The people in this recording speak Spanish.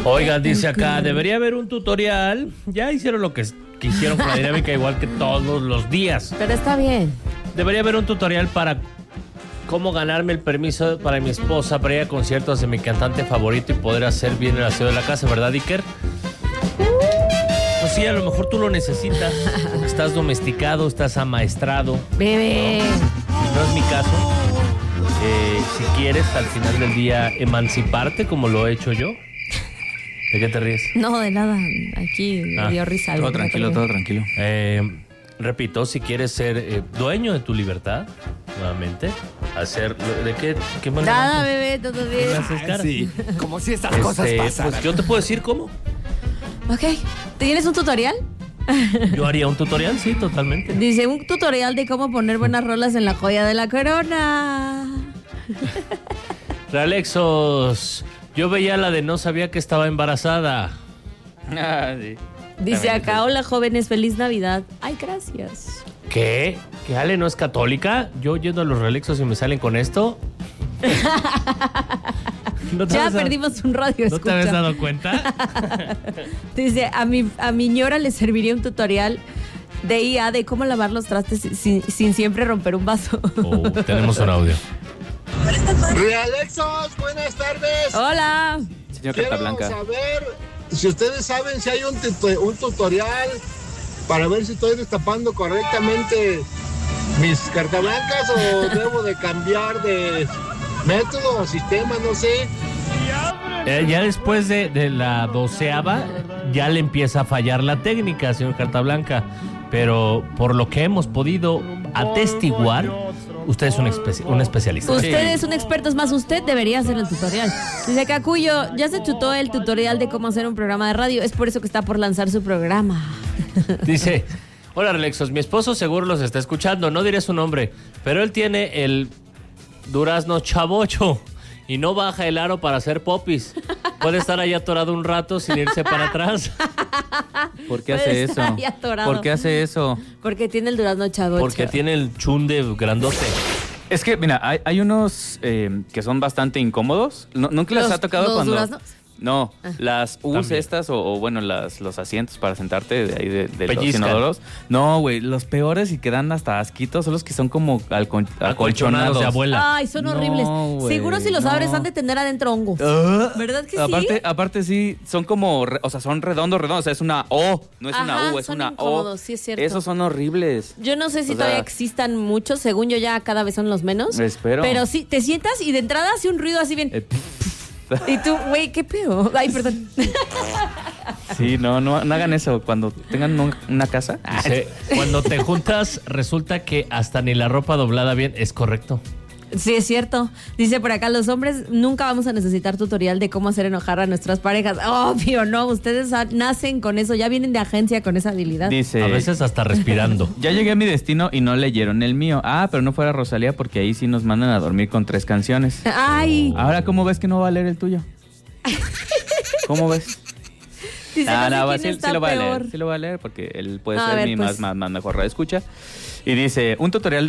Oigan, dice acá, debería haber un tutorial. Ya hicieron lo que quisieron con la dinámica igual que todos los días. Pero está bien. Debería haber un tutorial para cómo ganarme el permiso para mi esposa para ir a conciertos de mi cantante favorito y poder hacer bien el aseo de la casa, ¿verdad, Iker? Pues sí, a lo mejor tú lo necesitas. Estás domesticado, estás amaestrado. Bebé. No es mi caso. Si quieres al final del día emanciparte como lo he hecho yo. ¿De qué te ríes? No, de nada. Aquí me dio risa. Todo tranquilo, todo tranquilo. Repito, si quieres ser dueño de tu libertad, nuevamente, hacer... ¿De qué manera? Nada, bebé, todo bien. ¿Me haces cara? Sí, como si estas cosas pasaran. Pues yo te puedo decir cómo. Ok. ¿Tienes un tutorial? Yo haría un tutorial, sí, totalmente. Dice, un tutorial de cómo poner buenas rolas en la joya de la corona. Realexos, yo veía la de no sabía que estaba embarazada. Sí. Dice acá, hola jóvenes, feliz Navidad. Ay, gracias. ¿Qué? ¿Que Ale no es católica? Yo yendo a los Realexos y me salen con esto. ¿No Ya perdimos un radio ¿No te habías dado cuenta? Dice, a mi ñora le serviría un tutorial de IA de cómo lavar los trastes sin siempre romper un vaso. Tenemos un audio. Realexos, buenas tardes. Hola. Señor Quiero Cartablanca. saber si ustedes saben si hay un tutorial para ver si estoy destapando correctamente mis cartas blancas o debo de cambiar de método o sistema, no sé. Ya después de la 12ª ya le empieza a fallar la técnica, señor Cartablanca. Pero por lo que hemos podido atestiguar, usted es un especialista. Usted es un experto, es más, usted debería hacer el tutorial. Dice acá, Cuyo, ya se chutó el tutorial de cómo hacer un programa de radio. Es por eso que está por lanzar su programa. Dice, hola Relexos, mi esposo seguro los está escuchando, no diré su nombre, pero él tiene el durazno chavocho y no baja el aro para hacer popis. Puede estar ahí atorado un rato sin irse para atrás. ¿Por qué hace eso? ¿Por qué hace eso? Porque tiene el durazno chavocho. Porque tiene el chunde grandote. Es que, mira, hay unos que son bastante incómodos. ¿Nunca les ha tocado los cuando...? duraznos? No, las U's También. estas o bueno, los asientos para sentarte de ahí de los Pellizcan. inodoros. No, güey, los peores y que dan hasta asquitos son los que son como acolchonados. de abuela. Ay, son horribles. güey, Seguro si los no. abres han de tener adentro hongos. ¿Verdad que sí? Aparte sí, son como, o sea, son redondos, o sea, es una O, no es una U, es son una incómodos, O. sí es cierto. Esos son horribles. Yo no sé si O sea, todavía existan muchos, según yo ya cada vez son los menos. Espero. Pero sí, te sientas y de entrada hace un ruido así bien. Y tú, güey, qué pedo. Ay, perdón. Sí, no hagan eso cuando tengan una casa. Dice, cuando te juntas resulta que hasta ni la ropa doblada bien es correcto. Sí, es cierto. Dice por acá, los hombres nunca vamos a necesitar tutorial de cómo hacer enojar a nuestras parejas. Obvio, no. Ustedes nacen con eso. Ya vienen de agencia con esa habilidad. Dice, A veces hasta respirando. ya llegué a mi destino y no leyeron el mío. Ah, pero no fuera Rosalía porque ahí sí nos mandan a dormir con 3 canciones. Ay. Ahora, ¿cómo ves que no va a leer el tuyo? ¿Cómo ves? Dice, no sé sí, quién está lo va a peor. leer. Sí lo va a leer porque él puede A ser ver, mi pues. más mejor escucha. Y dice, un tutorial